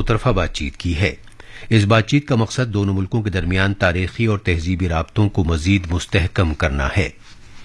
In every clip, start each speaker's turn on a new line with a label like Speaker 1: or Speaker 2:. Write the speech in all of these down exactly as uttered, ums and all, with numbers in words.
Speaker 1: दो तरफा बातचीत की है। इस बातचीत का मकसद दोनों मुल्कों के दरमियान तारीखी और तहजीबी राब्तों को मजीद मुस्तहकम करना है।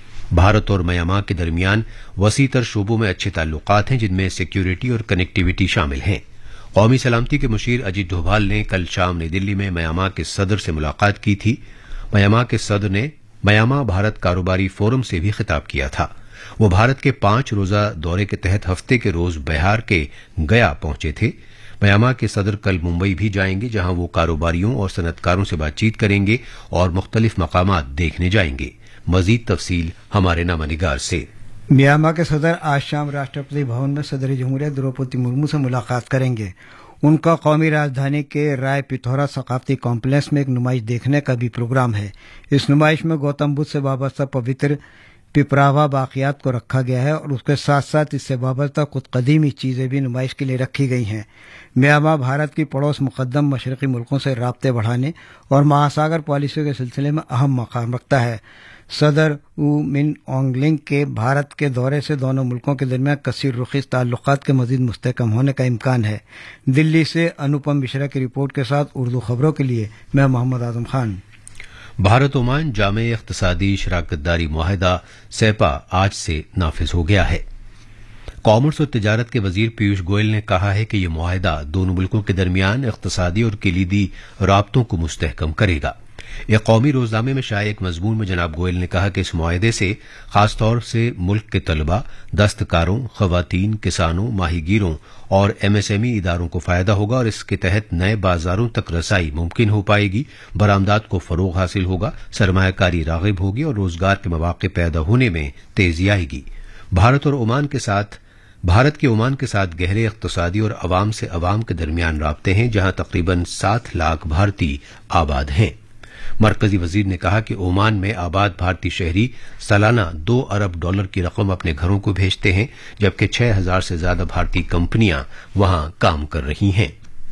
Speaker 1: भारत और म्यांमार के दरमियान वसी तर शोबों में अच्छे ताल्लुकात हैं, जिनमें सिक्योरिटी और कनेक्टिविटी शामिल हैं। कौमी सलामती के मुशीर अजीत डोभाल ने कल शाम नई दिल्ली में म्यांमार के सदर से मुलाकात की थी। म्यांमार के सदर ने म्यांमार भारत कारोबारी फोरम से भी खिताब किया था। वो भारत के पांच रोजा दौरे के तहत हफ्ते के रोज बिहार के गया पहुंचे थे। म्यांमार के सदर कल मुंबई भी जाएंगे, जहां वो कारोबारियों और सनतकारों से बातचीत करेंगे और मुख्तलिफ मकामात देखने जाएंगे। मजीद तफसील हमारे नामानिगार से।
Speaker 2: म्यांमार के सदर आज शाम राष्ट्रपति भवन में सदर जमहूरिया द्रौपदी मुर्मू से मुलाकात करेंगे। उनका कौमी राजधानी के राय पिथौरा सकाफती कॉम्प्लेक्स में एक नुमाइश देखने का भी प्रोग्राम है। इस नुमाइश में गौतम बुद्ध से वाबस्ता पवित्र पिपरावा बाकियात को रखा गया है और उसके साथ साथ इससे वाबस्ता कुछ कदीमी चीजें भी नुमाइश के लिए रखी गई हैं। म्यांमार भारत की पड़ोस मुकद्दम मशरकी मुल्कों से राब्ते बढ़ाने और महासागर पॉलिसी के सिलसिले में अहम मकाम रखता है। सदर ऊ मिन ओंगलिंग के भारत के दौरे से दोनों मुल्कों के दरमियान कसीर रुखीस ताल्लुकात के मजीद मुस्तहकम होने का इम्कान है। दिल्ली से अनुपम मिश्रा की रिपोर्ट के साथ उर्दू खबरों के लिए मैं मोहम्मद आजम खान।
Speaker 1: भारत ओमान जामे इख्तिसादी शराकतदारी मुआहिदा सेपा आज से नाफिज हो गया है। कॉमर्स और तिजारत के वजीर पीयूष गोयल ने कहा है कि यह मुआहिदा दोनों मुल्कों के दरमियान इख्तिसादी और कलीदी राब्तों को मुस्तहकम करेगा। एक कौमी रोजनामे में शाये एक मजमून में जनाब गोयल ने कहा कि इस मुआहिदे से खासतौर से मुल्क के तलबा, दस्तकारों, खवातीन, किसानों, माहीगीरों और एमएसएमई इदारों को फायदा होगा और इसके तहत नए बाजारों तक रसाई मुमकिन हो पाएगी, बरामदात को फरोग हासिल होगा, सरमायाकारी रागिब होगी और रोजगार के मौके पैदा होने में तेजी आएगी। भारत और ओमान के साथ भारत के ओमान के साथ गहरे इक्तिसादी और अवाम से अवाम के दरमियान राब्ते हैं, जहां तकरीबन सात लाख भारतीय आबाद हैं। मरकजी वजीर ने कहा कि ओमान में आबाद भारतीय शहरी सालाना दो अरब डॉलर की रकम अपने घरों को भेजते हैं, जबकि छह हजार से ज्यादा भारतीय कंपनियां वहां काम कर रही हैं।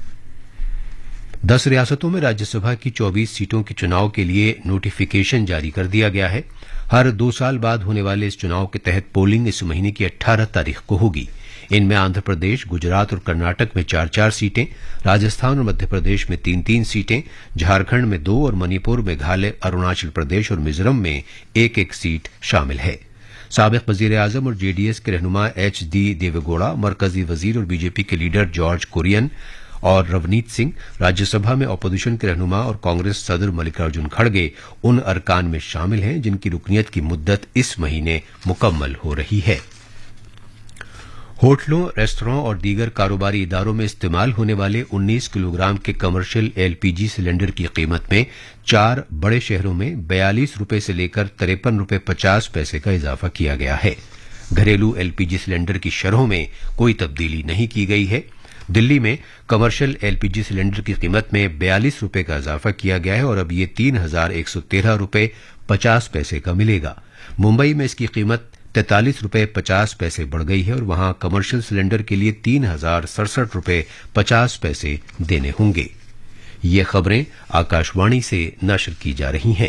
Speaker 1: दस रियासतों में राज्यसभा की चौबीस सीटों के चुनाव के लिए नोटिफिकेशन जारी कर दिया गया है। हर दो साल बाद होने वाले इस चुनाव के तहत पोलिंग इस महीने की अठारह तारीख को होगी। इनमें आंध्र प्रदेश, गुजरात और कर्नाटक में चार चार सीटें, राजस्थान और मध्य प्रदेश में तीन तीन सीटें, झारखंड में दो और मणिपुर, मेघालय, अरुणाचल प्रदेश और मिजोरम में एक एक सीट शामिल है। साबिक वजीर आजम और जेडीएस के रहनुमा एच डी देवेगौड़ा, मरकजी वजीर और बीजेपी के लीडर जॉर्ज कुरियन और रवनीत सिंह, राज्यसभा में अपोजिशन के रहनुमा और कांग्रेस सदर मल्लिकार्जुन खड़गे उन अरकान में शामिल हैं जिनकी रुकनियत की मुद्दत इस महीने मुकम्मल हो रही है। होटलों, रेस्तरां और दीगर कारोबारी इदारों में इस्तेमाल होने वाले उन्नीस किलोग्राम के कमर्शियल एलपीजी सिलेंडर की कीमत में चार बड़े शहरों में बयालीस रुपए से लेकर तिरपन रुपए पचास पैसे का इजाफा किया गया है। घरेलू एलपीजी सिलेंडर की शरहों में कोई तब्दीली नहीं की गई है। दिल्ली में कमर्शियल एलपीजी सिलेंडर की कीमत में बयालीस रुपए का इजाफा किया गया है और अब ये तीन हजार एक सौ तेरह रुपए पचास पैसे का मिलेगा। मुंबई में इसकी कीमत तैंतालीस रुपए पचास पैसे बढ़ गई है और वहां कमर्शियल सिलेंडर के लिए तीन हजार सड़सठ रुपए पचास पैसे देने होंगे। ये खबरें आकाशवाणी से नशर की जा रही हैं।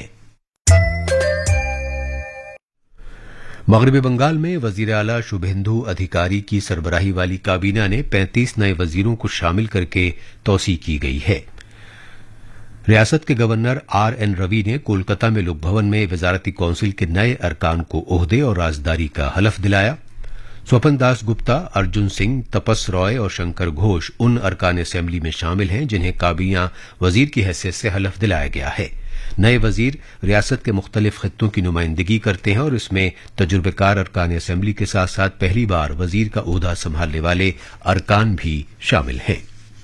Speaker 1: मगरबी बंगाल में वजीर आला शुभेंदु अधिकारी की सरबराही वाली काबीना ने पैंतीस नए वजीरों को शामिल करके तौसीक की गई है। रियासत के गवर्नर आर एन रवि ने कोलकाता में लोकभवन में वजारती काउंसिल के नए अरकान को ओहदे और राजदारी का हलफ दिलाया। स्वपन दास गुप्ता, अर्जुन सिंह, तपस रॉय और शंकर घोष उन अरकान असेंबली में शामिल हैं जिन्हें काबीना वजीर की हैसियत से हलफ दिलाया गया है। नए वजीर रियासत के मुख्तलिफ खित्तों की नुमाइंदगी करते हैं और इसमें तजुर्बेकार अरकान असेंबली के साथ साथ पहली बार वजीर का ओहदा संभालने वाले अरकान भी शामिल हैं।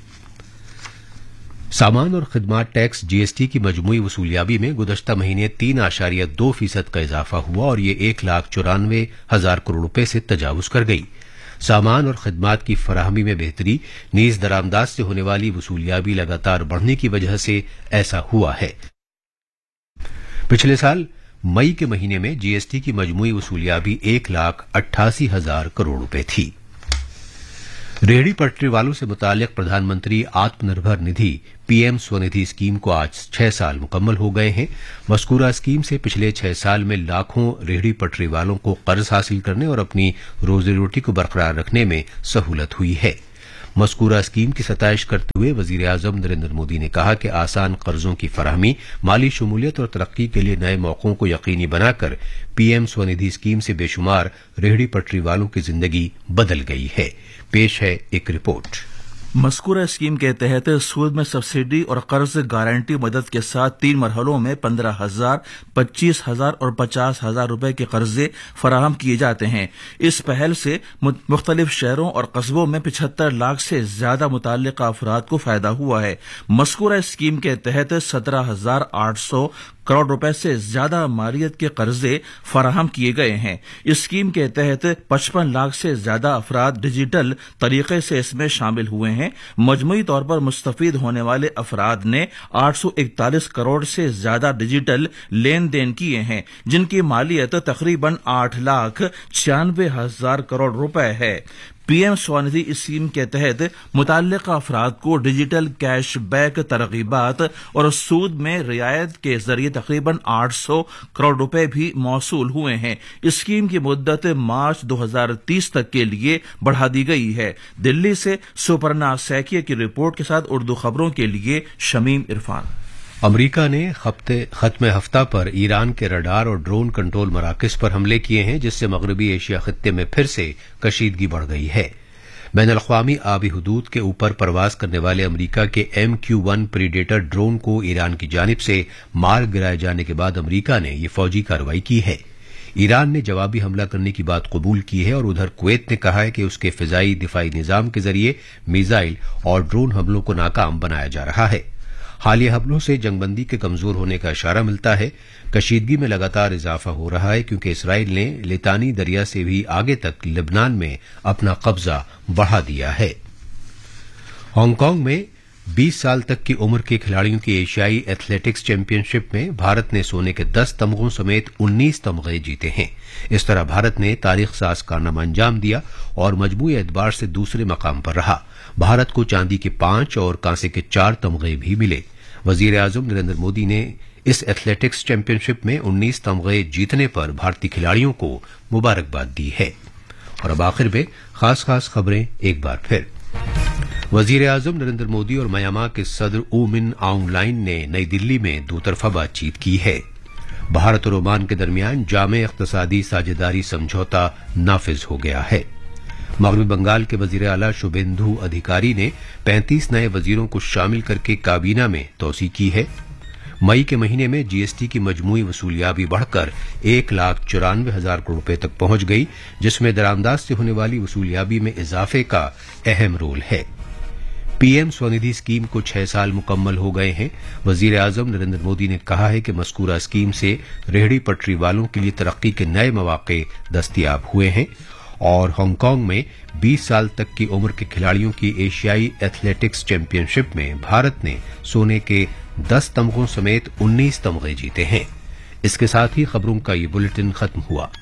Speaker 1: सामान और खिदमात टैक्स जीएसटी की मजमूई वसूलियाबी में गुज़श्ता महीने तीन आशारिया दो फीसद का इजाफा हुआ और ये एक लाख चौरानवे हजार करोड़ रुपए से तजावुज कर गई। सामान और खिदमात की फराहमी में बेहतरी नीज दरामदाज से होने वाली वसूलियाबी लगातार बढ़ने की वजह से ऐसा हुआ है। पिछले साल मई के महीने में जीएसटी की मजमूई वसूलियाबी एक लाख अट्ठासी हजार करोड़ रुपए थी। रेहड़ी पटरी वालों से मुताल्लिक प्रधानमंत्री आत्मनिर्भर निधि पीएम स्वनिधि स्कीम को आज छह साल मुकम्मल हो गए हैं। मस्कूरा स्कीम से पिछले छह साल में लाखों रेहड़ी पटरी वालों को कर्ज हासिल करने और अपनी रोजी रोटी को बरकरार रखने में सहूलत हुई है। मस्कूरा स्कीम की सताइश करते हुए वजीर आजम नरेंद्र मोदी ने कहा कि आसान कर्जों की फराहमी, माली शमूलियत और तरक्की के लिए नए मौकों को यकीनी बनाकर पीएम स्वनिधि स्कीम से बेशुमार रेहड़ी पटरी वालों की जिंदगी बदल गई है। पेश है एक रिपोर्ट।
Speaker 3: मस्कूरा स्कीम के तहत सूद में सब्सिडी और कर्ज गारंटी मदद के साथ तीन मरहलों में पंद्रह हजार, पच्चीस हजार और पचास हजार रुपए के कर्जे फराहम किए जाते हैं। इस पहल से मुख्तलिफ शहरों और कस्बों में पिछहत्तर लाख से ज्यादा मुताल्लिका अफराद को फायदा हुआ है। मस्कूरा स्कीम के तहत सत्रह हजार आठ सौ करोड़ रुपए से ज्यादा मालियत के कर्जे फराहम किए गए हैं। इस स्कीम के तहत पचपन लाख से ज्यादा अफराद डिजिटल तरीके से इसमें शामिल हुए हैं। मजमूई तौर पर मुस्तफीद होने वाले अफराद ने आठ सौ इकतालीस करोड़ से ज्यादा डिजिटल लेन देन किए हैं, जिनकी मालियत तकरीबन आठ लाख छियानवे हजार करोड़ रुपए है। पीएम स्वनिधि स्कीम के तहत मुताल्लिका अफराद को डिजिटल कैश बैक तरगीबात और सूद में रियायत के जरिए तकरीबन आठ सौ करोड़ रुपए भी मौसूल हुए हैं। इस स्कीम की मुद्दत मार्च दो हजार तीस तक के लिए बढ़ा दी गई है। दिल्ली से सुपर्णा सैकिया की रिपोर्ट के साथ उर्दू खबरों के लिए शमीम इरफान।
Speaker 1: अमरीका ने खत्म हफ्ता पर ईरान के रडार और ड्रोन कंट्रोल मराकज पर हमले किए हैं, जिससे मगरबी एशिया खित्ते में फिर से कशीदगी बढ़ गई है। बैनुल-अक़वामी आबी हुदूद के ऊपर परवाज करने वाले अमरीका के M Q one predator drone को ईरान की जानिब से मार गिराए जाने के बाद अमरीका ने यह फौजी कार्रवाई की है। ईरान ने जवाबी हमला करने की बात कबूल की है और उधर कुवैत ने कहा है कि उसके फिजाई दिफाई निजाम के जरिए मिसाइल और ड्रोन हमलों को नाकाम बनाया जा रहा है। हालिया हमलों से जंगबंदी के कमजोर होने का इशारा मिलता है। कशीदगी में लगातार इजाफा हो रहा है क्योंकि इसराइल ने लितानी दरिया से भी आगे तक लेबनान में अपना कब्जा बढ़ा दिया है। हांगकांग में बीस साल तक की उम्र के खिलाड़ियों की एशियाई एथलेटिक्स चैंपियनशिप में भारत ने सोने के दस तमगों समेत उन्नीस तमगे जीते हैं। इस तरह भारत ने तारीख साज कारनामा अंजाम दिया और मजमूई एतबार से दूसरे मकाम पर रहा। भारत को चांदी के पांच और कांसे के चार तमगे भी मिले। वजीर आजम नरेंद्र मोदी ने इस एथलेटिक्स चैंपियनशिप में उन्नीस तमगे जीतने पर भारतीय खिलाड़ियों को मुबारकबाद दी है। और अब आखिर में खास खास खबरें एक बार फिर। वजीर आजम नरेंद्र मोदी और म्यांमार के सदर ऊ मिन आउंग लाइन ने नई दिल्ली में दो तरफा बातचीत की है। भारत और ओमान के दरमियान जामे इख्तिसादी साझेदारी समझौता नाफिज हो गया है। मगरबी बंगाल के वजीर आला शुभेंदु अधिकारी ने पैंतीस नए वजीरों को शामिल करके काबीना में तोसी की है। मई के महीने में जीएसटी की मजमूई वसूलियाबी बढ़कर एक लाख चौरानवे हजार करोड़ रुपए तक पहुंच गई, जिसमें दरामदाज से होने वाली वसूलियाबी में इजाफे का अहम रोल है। पीएम स्वनिधि स्कीम को छह साल मुकम्मल हो गए हैं। वजीर आजम नरेंद्र मोदी ने कहा है कि मस्कूरा स्कीम से रेहड़ी पटरी वालों के लिए तरक्की के नए मौके दस्तयाब हुए हैं। और हांगकांग में बीस साल तक की उम्र के खिलाड़ियों की एशियाई एथलेटिक्स चैंपियनशिप में भारत ने सोने के दस तमगों समेत उन्नीस तमगे जीते हैं। इसके साथ ही खबरों का ये बुलेटिन खत्म हुआ।